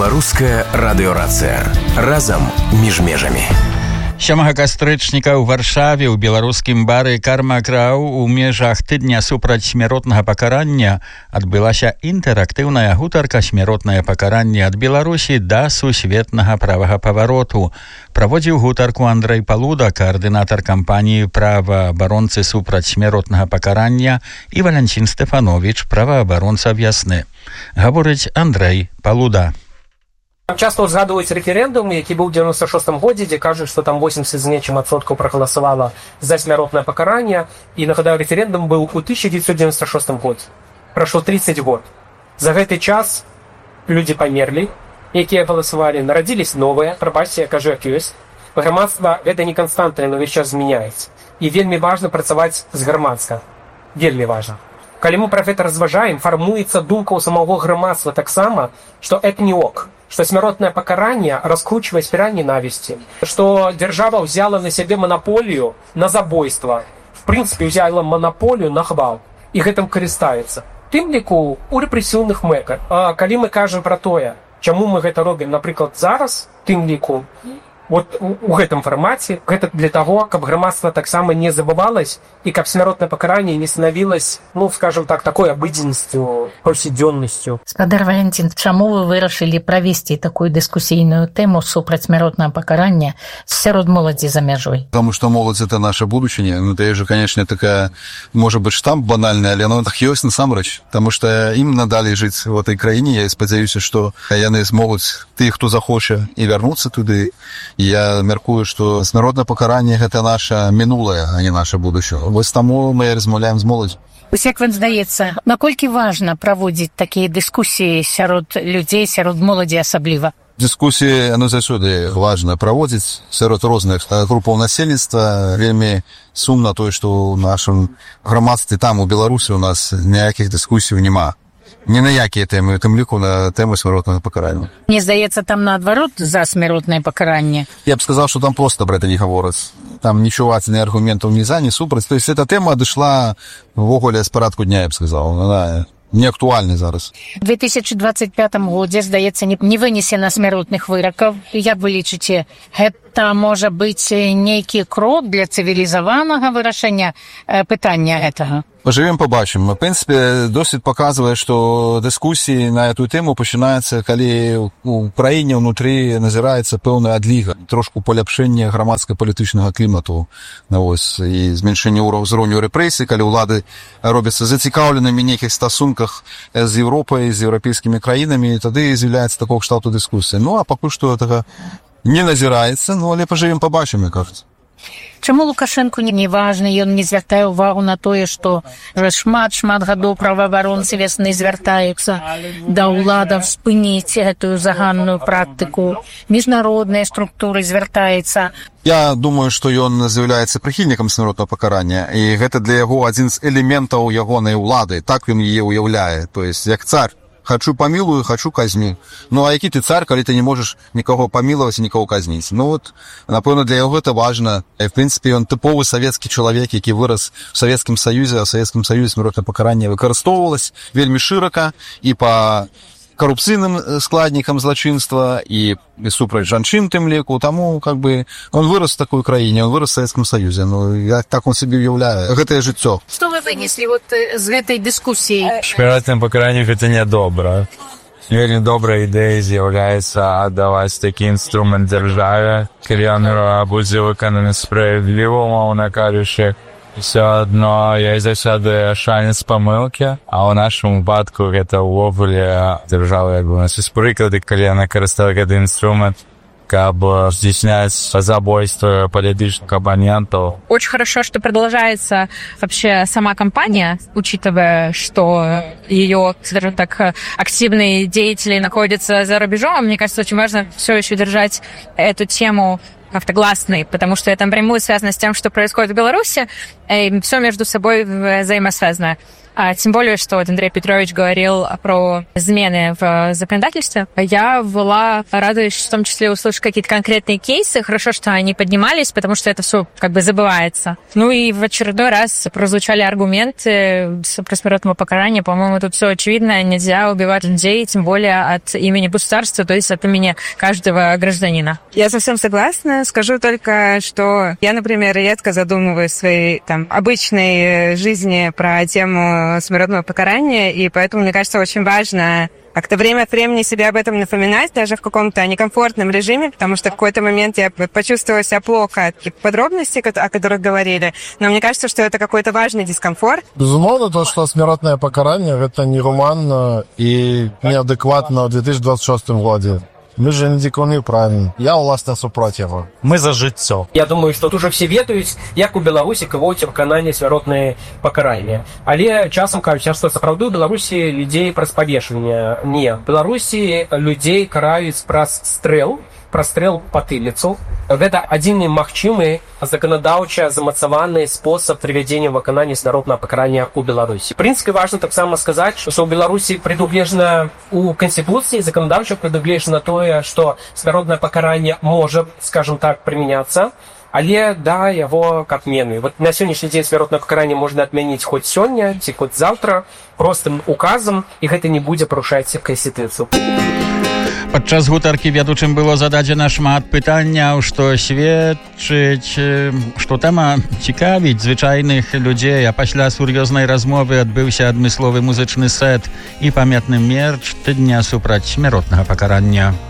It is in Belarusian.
Беларуская радыёрацыя. Разам між межамі. 7 кастрычніка ў Варшаве ў беларускім бары «Карма Крау» у межах тыдня супраць смяротнага пакарання адбылася інтэрактыўная гутарка «Смяротнае пакаранне ад Беларусі да сусветнага правага павароту». Праводзіў гутарку Андрэй Палуда, каардынатар кампаніі «Праваабаронцы супраць смяротнага пакарання» і Валянцін Стэфановіч, праваабаронца «Вясны». Гаворыць Андрэй Палуда. Часто згадваюць рэферэндум, які быў у 96-м годзе, дзе кажуць, што там 80 з нечым адсоткаў прагаласавала за смяротнае пакаранне. І, нагадаю, рэферэндум быў у 1996 годзе. Прайшло 30 год. За гэты час людзі памерлі, якія галасавалі, нарадзілись новыя, прабачце, я кажу, як ёсць. Грамадства гэта не канстанта, яно ўвесь час змяняецца. І вельмі важна працаваць з грамадствам. Вельмі важна. Калі мы пра гэта разважаем, фармуецца думка ў самого грамадства таксама, што это не ок. Что смяротное покарание раскручивает спираль ненависти, что держава взяла на себе монополию на забойство, в принципе взяла монополию на гвалт и гэтым карыстаецца. Тым ліку у рэпрэсіўных мэках. А калі мы кажам пра тое, чаму мы гэта робім, напрыклад, зараз, тым ліку, вот у гэтым фармаце, гэта для таго, каб грамадства таксама не забывалось і каб смяротнае пакаранне не станавілось, ну, скажем так, такой абыдзеннасцю, паўсядзённасцю. Спадар Валянцін, чаму вы вырашылі правесці такую дыскусійную тэму супраць смяротнага пакарання сярод моладзі за мяжой? Потому что молодь — это наша будущее. Ну, это же, конечно, такая, может быть, штамп банальный, але оно так ёсць насамрэч. Потому что им надалі жыць в этой краіне. Я спадзяюся, што яны змогуць, тых, хто захоча, і вярнуцца туды. Я мяркую, што смяротнае пакаранне — гэта наша мінулае, а не наша будущее. Вось таму мы размаўляем з моладзю. Як вам здаецца, наколькі важна праводзіць такія дыскусіі сярод людзей, сярод моладзі асабліва? Дыскусіі, ну, заўсёды важна праводзіць сярод розных групаў насельніцтва. Вельмі сумна тое, што ў нашым грамадстве там, у Беларусі, у нас ніякіх дыскусій няма. Ні на якія тэмы, тым ліку на тэму смяротнага пакарання. Мне здаецца, там наадварот за смяротнае пакаранне. Я б сказаў, што там проста пра гэта не гавораць. Там не чуваць ні аргументаў ні за, ні супраць. То есть эта тэма адышла ввогуле з парадку дня, я б сказаў. Она не актуальна зараз. У 2025 годзе, здаецца, не вынесена смяротных выракаў. Як вы лічыце, гэта можа быць нейкі крок для цывілізаванага вырашэння пытання гэтага? Поживем, побачим. В принципе, досвід показывает, что дискуссии на эту тему починаются, калі у краіне внутри назираецца пэўная адліга, трошку поляпшэння грамадска-палітычнага клімату, ось, і зменшэння ўзроўню рэпрэсій, калі ўлады робяцца зацікаўленымі нейкіх стасунках з Еўропай, з еўрапейскімі краінамі, і тады з'яўляецца такого кшталту дыскусіі. Ну, а пакуль што гэтага не назіраецца, ну, але поживем, побачим, мне кажется. Чаму Лукашэнку не важна, ён не звяртае ўвагу на тое, што шмат гадоў праваабаронцы «Вясны» звяртаюцца да ўладаў спыніць гэтую заганную практыку, міжнародныя структуры звяртаецца. Я думаю, што ён з'яўляецца прыхільнікам смяротнага пакарання, і гэта для яго адзін з элементаў ягонай улады, так ён яе ўяўляе, то есть як цар. Хочу памілую, хочу казню. Ну, а які ты цар, калі ты не можаш нікого памілаваць і нікого казніць? Ну, вот, напэўна, для яго гэта важна. І, в прынцыпе, ён тыповы савецкі чалавек, які вырас в Савецкім Саюзе, а в Савецкім Саюзе смяротнае пакаранне выкарыстоўвалось вельмі шырока і па коррупцыйным складнікам злачынства і супраць жанчын тым ліку. Таму, как бы, он вырас в такой краіне, он вырас в Савецкім Саюзе. Ну, так он себе уяўляе гэтае жыццё. Што вы вынеслі вот з гэтай дыскусіі? Смяротнае пакаранне гэта нядобра. Вельмі добрая ідэя з'яўляецца аддаваць такі інструмент дзяржаве, калі ён будзе выкананы справядліва, умоўна кажучы. Все одно есть заўсёды шанец памылкі, а ў нашым выпадку гэта ўвогуле дзяржава, як бы, у нас ёсць прыклады, калі яна карыстала гэты інструмент, каб здійснять забойство политических оппонентов. Очень хорошо, что продолжается вообще сама кампания, учитывая, что ее, скажем так, активные деятели находятся за рубежом. Мне кажется, очень важно все еще держать эту тему как-то гласной, потому что это напрямую связано с тем, что происходит в Беларуси, и все между собой взаимосвязано. Тем более, что вот Андрей Петрович говорил про измены в законодательстве. Я была радуюсь, в том числе, услышать какие-то конкретные кейсы. Хорошо, что они поднимались, потому что это все как бы забывается. Ну и в очередной раз прозвучали аргументы про смертное покарание. По-моему, тут все очевидно. Нельзя убивать людей, тем более от имени государства, то есть от имени каждого гражданина. Я совсем согласна. Скажу только, что я, например, редко задумываюсь в своей обычной жизни про тему смертного покарания, и поэтому, мне кажется, очень важно как-то время от времени себе об этом напоминать, даже в каком-то некомфортном режиме, потому что в какой-то момент я почувствовала себя плохо от таких подробностей, о которых говорили, но мне кажется, что это какой-то важный дискомфорт. Безумовно, то, что смертное покарание, это негуманно и неадекватно в 2026 году. Мы же не дикуны, правильно. Я власне супротив. Мы за життя. Я думаю, што тут уже все ведаюць, як у Беларусі кавоці выкананне смяротнае пакаранне. Але часам кажуць, што сапраўды ў Беларусі людзей праз павешванне. Не. В Беларусі людзей караюць праз стрэл патыліцу. Гэта адзіны магчымы заканадаўча замацаваны спосаб правядзення выканання смяротнага пакарання ў Беларусі. В прынцыпе, важна таксама сказаць, што ў Беларусі прадугледжана у Канстытуцыі заканадаўча прадугледжана тое, што смяротнае пакаранне можа, скажем так, прымяняцца, але да яго к адмены. Вот на сённяшні дзень смяротнае пакаранне можна адмяніць хоць сёння ці хоць заўтра простым указам, і гэта не будзе парушаць Канстытуцыю. Падчас гутаркі вядучым было зададзена шмат пытанняў, што сведчыць, што тэма цікавіць звычайных людзей, а пасля сур'ёзнай размовы адбыўся адмысловы музычны сет і памятны мерч тыдня супраць смяротнага пакарання.